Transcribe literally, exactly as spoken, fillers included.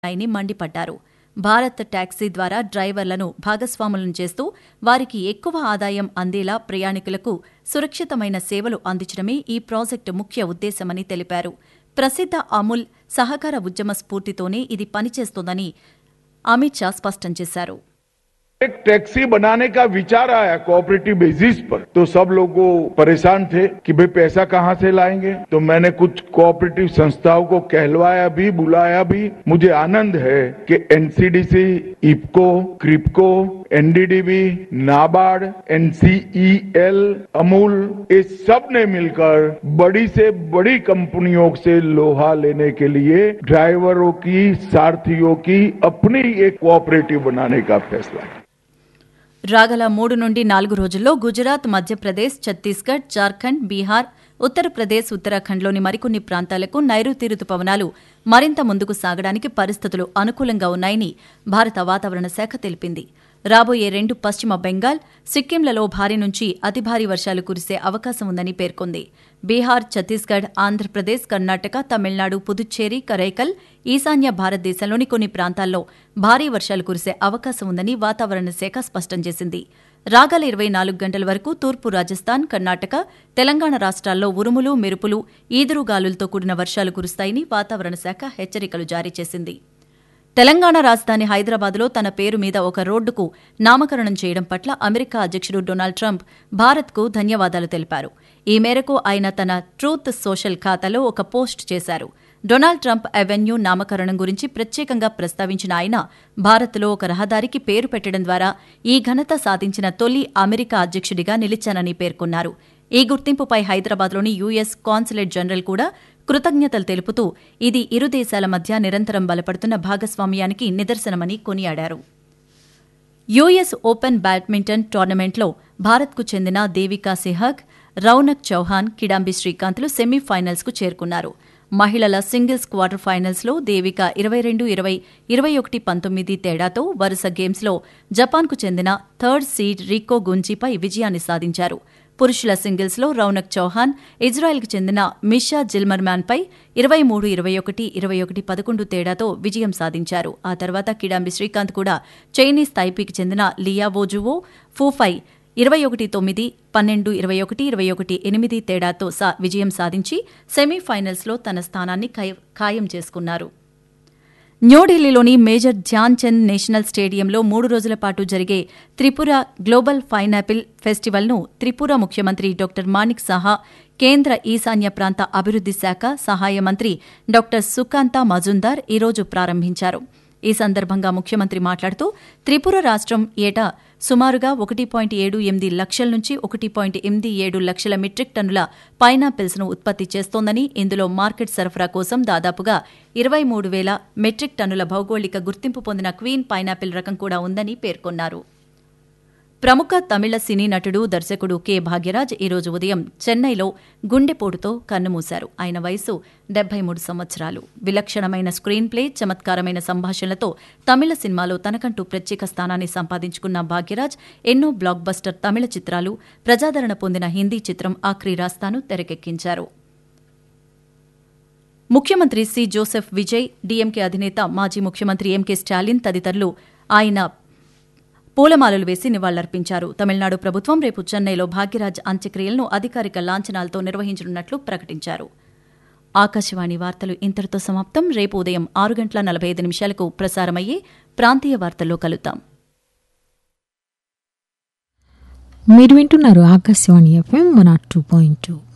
ఉన్నాయని మండిపడ్డారు. భారత్ టాక్సీ ద్వారా డ్రైవర్లను భాగస్వాములను చేస్తూ వారికి ఎక్కువ ఆదాయం అందేలా ప్రయాణికులకు సురక్షితమైన సేవలు అందించడమే ఈ ప్రాజెక్టు ముఖ్య ఉద్దేశమని తెలిపారు. ప్రసిద్ధ అమూల్ సహకార ఉద్యమ స్ఫూర్తితోనే ఇది పనిచేస్తోందని అమిత్ షా స్పష్టం చేశారు. एक टैक्सी बनाने का विचार आया कोऑपरेटिव बेसिस पर, तो सब लोग परेशान थे कि भाई पैसा कहां से लाएंगे। तो मैंने कुछ कोऑपरेटिव संस्थाओं को कहलवाया भी, बुलाया भी। मुझे आनंद है कि NCDC, IFFCO, Kribhco, NDDB, NABARD, NCEL, Amul, ये सब ने मिलकर बड़ी से बड़ी कंपनियों से लोहा लेने के लिए ड्राइवरों की, सारथियों की अपनी एक कोऑपरेटिव बनाने का फैसला किया. రాగల మూడు నుండి నాలుగు రోజుల్లో గుజరాత్, మధ్యప్రదేశ్, ఛత్తీస్గఢ్, జార్ఖండ్, బీహార్, ఉత్తరప్రదేశ్, ఉత్తరాఖండ్లోని మరికొన్ని ప్రాంతాలకు నైరుతి రుతుపవనాలు మరింత ముందుకు సాగడానికి పరిస్థితులు అనుకూలంగా ఉన్నాయని భారత వాతావరణ శాఖ తెలిపింది. రాబోయే రెండు పశ్చిమ బెంగాల్, సిక్కింలలో భారీ నుంచి అతి భారీ వర్షాలు కురిసే అవకాశం ఉందని పేర్కొంది. బీహార్, ఛత్తీస్గఢ్, ఆంధ్రప్రదేశ్, కర్ణాటక, తమిళనాడు, పుదుచ్చేరి, కరైకల్, ఈశాన్య భారతదేశంలోని కొన్ని ప్రాంతాల్లో భారీ వర్షాలు కురిసే అవకాశం ఉందని వాతావరణ శాఖ స్పష్టం చేసింది. రాగల ఇరవై నాలుగు గంటల వరకు తూర్పు రాజస్థాన్, కర్ణాటక, తెలంగాణ రాష్ట్రాల్లో ఉరుములు, మెరుపులు, ఈదురుగాలులతో కూడిన వర్షాలు కురుస్తాయని వాతావరణ శాఖ హెచ్చరికలు జారీ చేసింది. తెలంగాణ రాజధాని హైదరాబాద్లో తన పేరు మీద ఒక రోడ్డుకు నామకరణం చేయడం పట్ల అమెరికా అధ్యక్షుడు డొనాల్డ్ ట్రంప్ భారత్కు ధన్యవాదాలు తెలిపారు. ఈ మేరకు ఆయన తన ట్రూత్ సోషల్ ఖాతాలో ఒక పోస్ట్ చేశారు. డొనాల్డ్ ట్రంప్ అవెన్యూ నామకరణం గురించి ప్రత్యేకంగా ప్రస్తావించిన ఆయన భారత్లో ఒక రహదారికి పేరు పెట్టడం ద్వారా ఈ ఘనత సాధించిన తొలి అమెరికా అధ్యక్షుడిగా నిలిచానని పేర్కొన్నారు. ఈ గుర్తింపుపై హైదరాబాద్లోని యూఎస్ కాన్సులేట్ జనరల్ కూడా కృతజ్ఞతలు తెలుపుతూ ఇది ఇరు దేశాల మధ్య నిరంతరం బలపడుతున్న భాగస్వామ్యానికి నిదర్శనమని కొనియాడారు. యూఎస్ ఓపెన్ బ్యాడ్మింటన్ టోర్నమెంట్లో భారత్కు చెందిన దేవికా సెహ్వాగ్, రౌనక్ చౌహాన్, కిడాంబి శ్రీకాంత్లు సెమీఫైనల్స్కు చేరుకున్నారు. మహిళల సింగిల్స్ క్వార్టర్ ఫైనల్స్లో దేవిక ఇరవై రెండు ఇరవై, ఇరవై ఒకటి పంతొమ్మిది తేడాతో వరుస గేమ్స్లో జపాన్కు చెందిన థర్డ్ సీడ్ రికో గుంజీపై విజయాన్ని సాధించారు. పురుషుల సింగిల్స్లో రౌనక్ చౌహాన్ ఇజ్రాయెల్కు చెందిన మిషా జిల్మర్మ్యాన్పై ఇరవై మూడు ఇరవై ఒకటి, ఇరవై ఒకటి పదకొండు తేడాతో విజయం సాధించారు. ఆ తర్వాత కిడాంబి శ్రీకాంత్ కూడా చైనీస్ తైపీకి చెందిన లియా వోజువో ఫూఫై ఇరవై ఒకటి తొమ్మిది, పన్నెండు ఇరవై ఒకటి, ఇరవై ఒకటి ఎనిమిది తేడాతో విజయం సాధించి సెమీఫైనల్స్లో తన స్థానాన్ని ఖాయం చేసుకున్నారు. న్యూఢిల్లీలోని మేజర్ ధ్యాన్ చంద్ నేషనల్ స్టేడియంలో మూడు రోజుల పాటు జరిగే త్రిపుర గ్లోబల్ పైనాపిల్ ఫెస్టివల్ను త్రిపుర ముఖ్యమంత్రి డాక్టర్ మాణిక్ సాహా, కేంద్ర ఈశాన్య ప్రాంత అభివృద్ది శాఖ సహాయ మంత్రి డాక్టర్ సుకాంత మజుందార్ ఈరోజు ప్రారంభించారు. ఈ సందర్భంగా ముఖ్యమంత్రి మాట్లాడుతూ త్రిపుర రాష్ట్రం ఏటా సుమారుగా ఒకటి పాయింట్ ఏడు ఎనిమిది లక్షల నుంచి ఒకటి పాయింట్ ఎనిమిది ఏడు లక్షల మెట్రిక్ టన్నుల పైనాపిల్స్ను ఉత్పత్తి చేస్తోందని, ఇందులో మార్కెట్ సరఫరా కోసం దాదాపుగా ఇరవై మూడు వేల మెట్రిక్ టన్నుల భౌగోళిక గుర్తింపు పొందిన క్వీన్ పైనాపిల్ రకం కూడా ఉందని పేర్కొన్నారు. ప్రముఖ తమిళ సినీ నటుడు, దర్శకుడు కె భాగ్యరాజ్ ఈరోజు ఉదయం చెన్నైలో గుండెపోటుతో కన్నుమూశారు. ఆయన వయసు డెబ్బై మూడు సంవత్సరాలు. విలక్షణమైన స్క్రీన్ ప్లే, చమత్కారమైన సంభాషణలతో తమిళ సినిమాలో తనకంటూ ప్రత్యేక స్థానాన్ని సంపాదించుకున్న భాగ్యరాజ్ ఎన్నో బ్లాక్ బస్టర్ తమిళ చిత్రాలు, ప్రజాదరణ పొందిన హిందీ చిత్రం ఆఖరి రాస్తాను తెరకెక్కించారు. ముఖ్యమంత్రి సి జోసెఫ్ విజయ్, డీఎంకే అధినేత మాజీ ముఖ్యమంత్రి ఎంకే స్టాలిన్ తదితరులు ఆయన పూలమాలలు వేసి నివాళులర్పించారు. తమిళనాడు ప్రభుత్వం రేపు చెన్నైలో భాగ్యరాజ్ అంత్యక్రియలను అధికారిక లాంఛనాలతో నిర్వహించనున్నట్లు ప్రకటించారు. ఆకాశవాణి వార్తలు ఇంతటితో సమాప్తం. రేపు ఉదయం ఆరు గంటల నలభై ఐదు నిమిషాలకు ప్రసారమయ్యే ప్రాంతీయ వార్తల్లో కలుద్దాం. మీరు వింటున్నారు Akashvani FM one not two point two.